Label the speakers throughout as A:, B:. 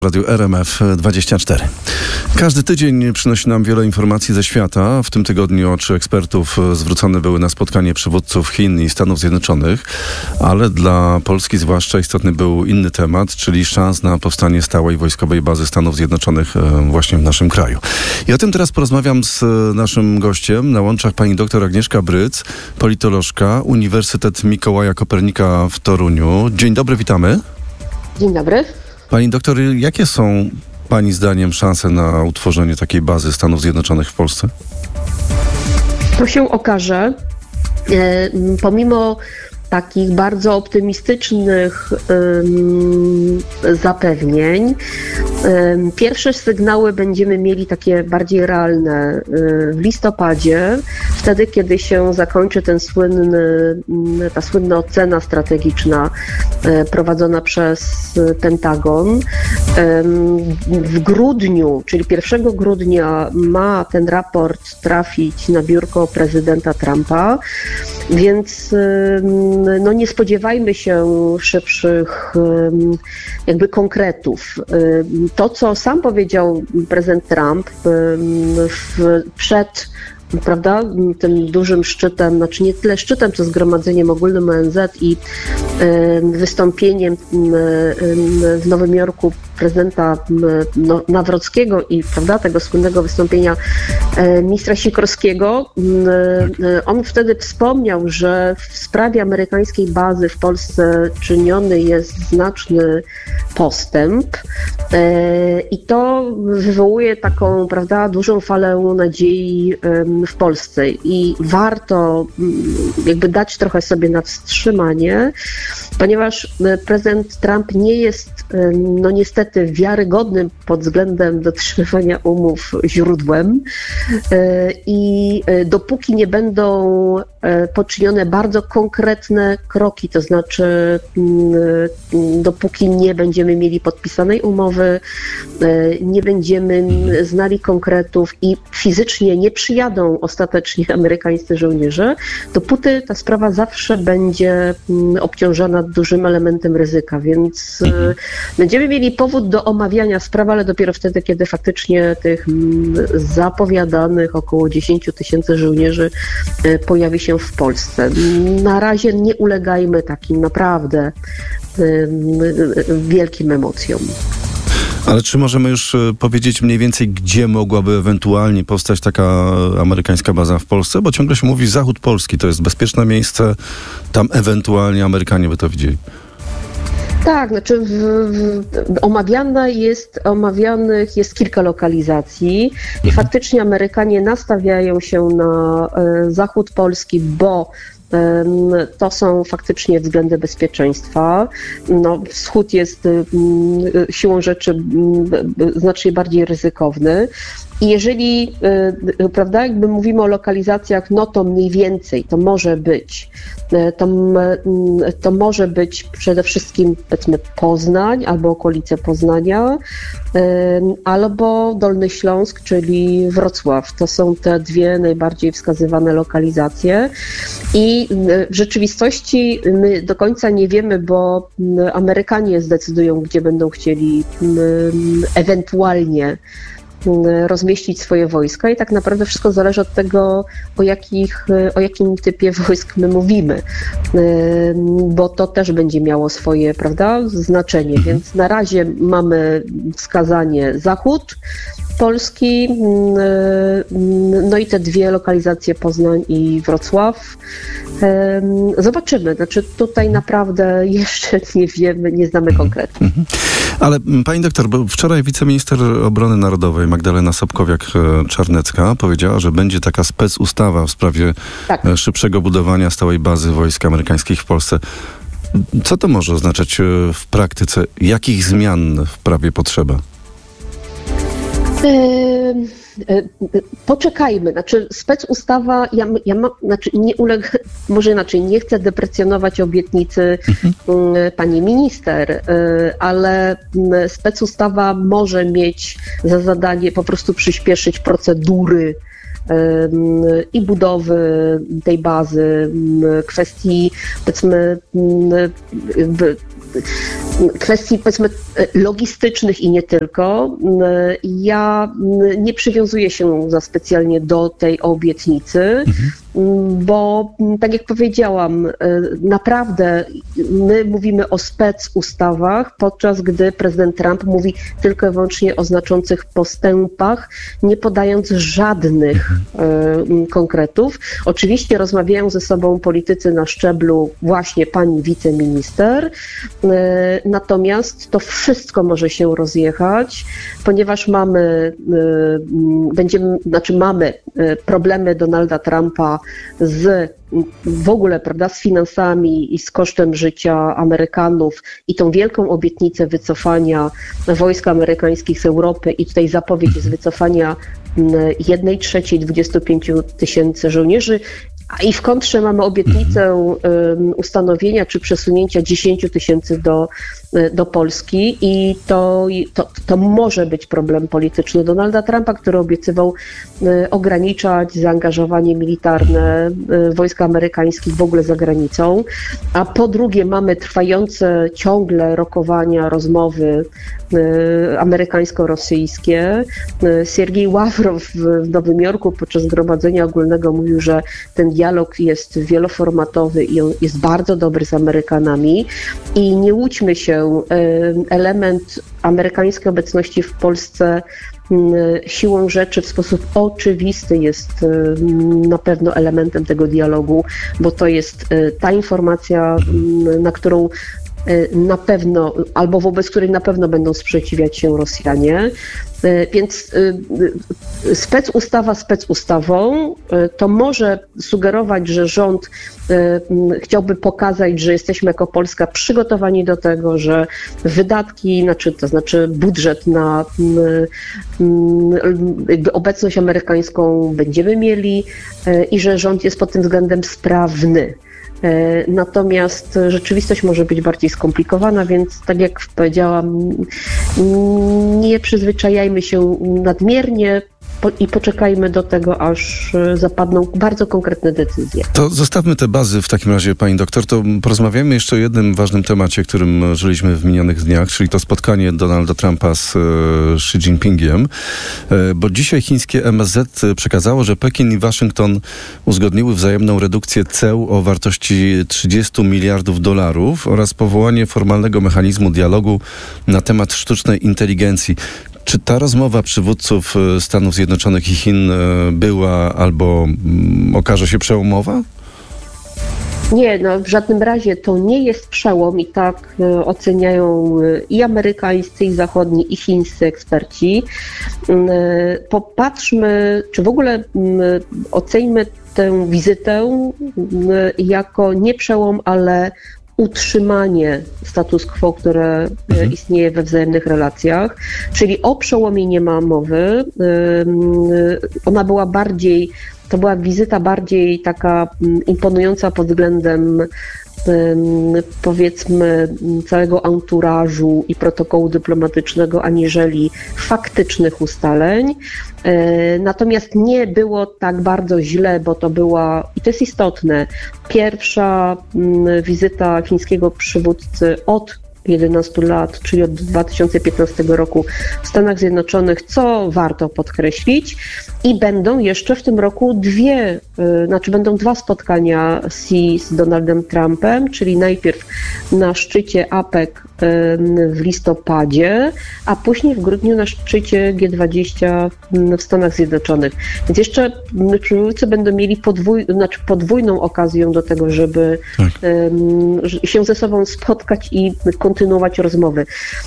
A: Radiu RMF24. Każdy tydzień przynosi nam wiele informacji ze świata. W tym tygodniu oczy ekspertów zwrócone były na spotkanie przywódców Chin i Stanów Zjednoczonych, ale dla Polski zwłaszcza istotny był inny temat, czyli szans na powstanie stałej wojskowej bazy Stanów Zjednoczonych właśnie w naszym kraju. I o tym teraz porozmawiam z naszym gościem. Na łączach pani dr Agnieszka Bryc, politolożka, Uniwersytet Mikołaja Kopernika w Toruniu. Dzień dobry, witamy.
B: Dzień dobry.
A: Pani doktor, jakie są pani zdaniem szanse na utworzenie takiej bazy Stanów Zjednoczonych w Polsce?
B: To się okaże. Pomimo takich bardzo optymistycznych zapewnień, pierwsze sygnały będziemy mieli takie bardziej realne w listopadzie, wtedy kiedy się zakończy ta słynna ocena strategiczna prowadzona przez Pentagon. W grudniu, czyli 1 grudnia ma ten raport trafić na biurko prezydenta Trumpa, więc nie spodziewajmy się szybszych jakby konkretów. To, co sam powiedział prezydent Trump przed tym dużym szczytem, znaczy nie tyle szczytem, co zgromadzeniem ogólnym ONZ i wystąpieniem w Nowym Jorku prezydenta Nawrockiego i tego słynnego wystąpienia ministra Sikorskiego. On wtedy wspomniał, że w sprawie amerykańskiej bazy w Polsce czyniony jest znaczny postęp i to wywołuje taką, dużą falę nadziei w Polsce i warto jakby dać trochę sobie na wstrzymanie, ponieważ prezydent Trump nie jest niestety wiarygodnym pod względem dotrzymywania umów źródłem i dopóki nie będą poczynione bardzo konkretne kroki, to znaczy dopóki nie będziemy mieli podpisanej umowy, nie będziemy znali konkretów i fizycznie nie przyjadą ostatecznie amerykańscy żołnierze, dopóty ta sprawa zawsze będzie obciążona dużym elementem ryzyka, więc będziemy mieli powód do omawiania sprawy, ale dopiero wtedy, kiedy faktycznie tych zapowiadanych około 10 000 żołnierzy pojawi się w Polsce. Na razie nie ulegajmy takim naprawdę wielkim emocjom.
A: Ale czy możemy już powiedzieć mniej więcej, gdzie mogłaby ewentualnie powstać taka amerykańska baza w Polsce? Bo ciągle się mówi, zachód Polski to jest bezpieczne miejsce, tam ewentualnie Amerykanie by to widzieli.
B: Tak, znaczy omawianych jest kilka lokalizacji i faktycznie Amerykanie nastawiają się na zachód Polski, bo to są faktycznie względy bezpieczeństwa. Wschód jest siłą rzeczy znacznie bardziej ryzykowny. I jeżeli, jakby mówimy o lokalizacjach, to mniej więcej to może być. To może być przede wszystkim, powiedzmy, Poznań albo okolice Poznania, albo Dolny Śląsk, czyli Wrocław. To są te dwie najbardziej wskazywane lokalizacje. I w rzeczywistości my do końca nie wiemy, bo Amerykanie zdecydują, gdzie będą chcieli ewentualnie rozmieścić swoje wojska i tak naprawdę wszystko zależy od tego, o jakim typie wojsk my mówimy, bo to też będzie miało swoje, znaczenie, więc na razie mamy wskazanie zachód Polski, i te dwie lokalizacje Poznań i Wrocław. Zobaczymy, tutaj naprawdę jeszcze nie wiemy, nie znamy konkretnie.
A: Ale pani doktor, bo wczoraj wiceminister obrony narodowej Magdalena Sobkowiak-Czarnecka powiedziała, że będzie taka specustawa w sprawie szybszego budowania stałej bazy wojsk amerykańskich w Polsce. Co to może oznaczać w praktyce? Jakich zmian w prawie potrzeba?
B: Poczekajmy, specustawa, nie chcę deprecjonować obietnicy pani minister, ale specustawa może mieć za zadanie po prostu przyspieszyć procedury i budowy tej bazy, kwestii, powiedzmy, kwestii, powiedzmy, logistycznych i nie tylko. Ja nie przywiązuję się za specjalnie do tej obietnicy, bo tak jak powiedziałam, naprawdę my mówimy o specustawach, podczas gdy prezydent Trump mówi tylko i wyłącznie o znaczących postępach, nie podając żadnych konkretów. Oczywiście rozmawiają ze sobą politycy na szczeblu właśnie pani wiceminister, natomiast to wszystko może się rozjechać, ponieważ mamy problemy Donalda Trumpa w ogóle, prawda, z finansami i z kosztem życia Amerykanów i tą wielką obietnicę wycofania wojsk amerykańskich z Europy i tutaj zapowiedź jest wycofania 1/3 25 000 żołnierzy. I w kontrze mamy obietnicę ustanowienia czy przesunięcia 10 000 do Polski i to może być problem polityczny Donalda Trumpa, który obiecywał ograniczać zaangażowanie militarne wojsk amerykańskich w ogóle za granicą. A po drugie mamy trwające ciągle rokowania, rozmowy amerykańsko-rosyjskie. Siergiej Ławrow w Nowym Jorku podczas Zgromadzenia Ogólnego mówił, że ten dialog jest wieloformatowy i on jest bardzo dobry z Amerykanami. I nie łudźmy się, element amerykańskiej obecności w Polsce siłą rzeczy w sposób oczywisty jest na pewno elementem tego dialogu, bo to jest ta informacja, na którą na pewno, albo wobec której na pewno będą sprzeciwiać się Rosjanie. Więc specustawa specustawą to może sugerować, że rząd chciałby pokazać, że jesteśmy jako Polska przygotowani do tego, że wydatki, to znaczy budżet na obecność amerykańską będziemy mieli i że rząd jest pod tym względem sprawny. Natomiast rzeczywistość może być bardziej skomplikowana, więc tak jak powiedziałam, nie przyzwyczajajmy się nadmiernie i poczekajmy do tego, aż zapadną bardzo konkretne decyzje.
A: To zostawmy te bazy w takim razie, pani doktor. To porozmawiamy jeszcze o jednym ważnym temacie, którym żyliśmy w minionych dniach, czyli to spotkanie Donalda Trumpa z Xi Jinpingiem. Bo dzisiaj chińskie MSZ przekazało, że Pekin i Waszyngton uzgodniły wzajemną redukcję ceł o wartości $30 miliardów oraz powołanie formalnego mechanizmu dialogu na temat sztucznej inteligencji. Czy ta rozmowa przywódców Stanów Zjednoczonych i Chin była albo okaże się przełomowa?
B: Nie, w żadnym razie to nie jest przełom i tak oceniają i amerykańscy, i zachodni, i chińscy eksperci. Popatrzmy, czy w ogóle oceńmy tę wizytę jako nie przełom, ale utrzymanie status quo, które istnieje we wzajemnych relacjach, czyli o przełomie nie ma mowy. To była wizyta bardziej taka imponująca pod względem, powiedzmy, całego anturażu i protokołu dyplomatycznego, aniżeli faktycznych ustaleń. Natomiast nie było tak bardzo źle, bo to była, i to jest istotne, pierwsza wizyta chińskiego przywódcy od 11 lat, czyli od 2015 roku w Stanach Zjednoczonych, co warto podkreślić. I będą jeszcze w tym roku będą dwa spotkania Xi z Donaldem Trumpem, czyli najpierw na szczycie APEC w listopadzie, a później w grudniu na szczycie G20 w Stanach Zjednoczonych. Więc jeszcze przywódcy będą mieli podwójną okazję do tego, żeby się ze sobą spotkać i kontynuować rozmowy.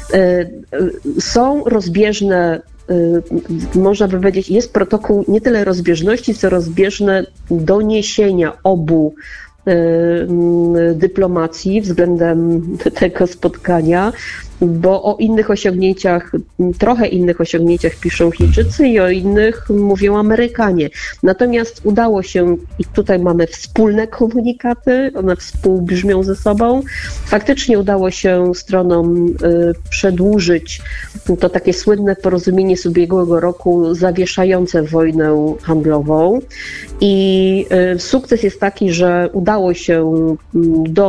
B: Są rozbieżne, można by powiedzieć, jest protokół nie tyle rozbieżności, co rozbieżne doniesienia obu dyplomacji względem tego spotkania, bo o innych osiągnięciach, trochę innych osiągnięciach piszą Chińczycy i o innych mówią Amerykanie. Natomiast udało się, i tutaj mamy wspólne komunikaty, one współbrzmią ze sobą, faktycznie udało się stronom przedłużyć to takie słynne porozumienie z ubiegłego roku zawieszające wojnę handlową i sukces jest taki, że udało się do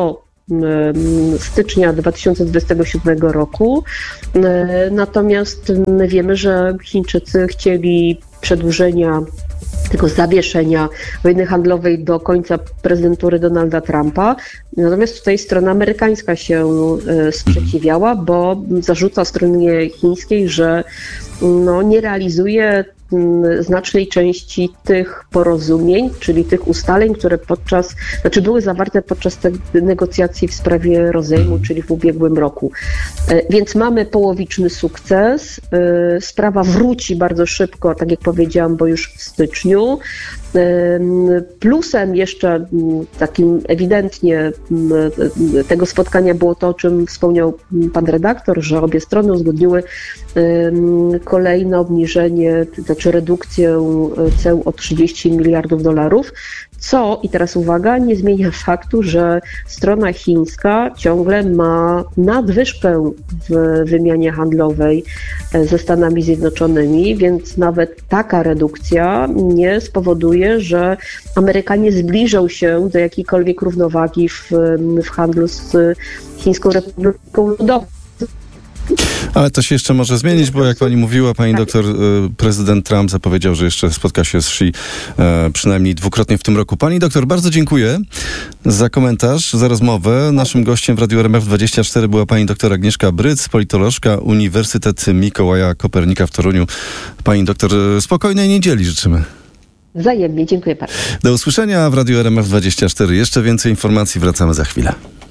B: stycznia 2027 roku. Natomiast my wiemy, że Chińczycy chcieli przedłużenia tego zawieszenia wojny handlowej do końca prezydentury Donalda Trumpa. Natomiast tutaj strona amerykańska się sprzeciwiała, bo zarzuca stronie chińskiej, że nie realizuje znacznej części tych porozumień, czyli tych ustaleń, które były zawarte podczas negocjacji w sprawie rozejmu, czyli w ubiegłym roku. Więc mamy połowiczny sukces. Sprawa wróci bardzo szybko, tak jak powiedziałam, bo już w styczniu. Plusem jeszcze takim ewidentnie tego spotkania było to, o czym wspomniał pan redaktor, że obie strony uzgodniły kolejne obniżenie, znaczy redukcję ceł o $30 miliardów, co, i teraz uwaga, nie zmienia faktu, że strona chińska ciągle ma nadwyżkę w wymianie handlowej ze Stanami Zjednoczonymi, więc nawet taka redukcja nie spowoduje, że Amerykanie zbliżą się do jakiejkolwiek równowagi w handlu z Chińską Republiką Ludową.
A: Ale to się jeszcze może zmienić, bo jak pani mówiła, pani doktor, prezydent Trump zapowiedział, że jeszcze spotka się z Xi przynajmniej dwukrotnie w tym roku. Pani doktor, bardzo dziękuję za komentarz, za rozmowę. Naszym gościem w Radiu RMF24 była pani doktor Agnieszka Bryc, politolożka, Uniwersytet Mikołaja Kopernika w Toruniu. Pani doktor, spokojnej niedzieli życzymy.
B: Wzajemnie, dziękuję bardzo.
A: Do usłyszenia w Radiu RMF24. Jeszcze więcej informacji, wracamy za chwilę.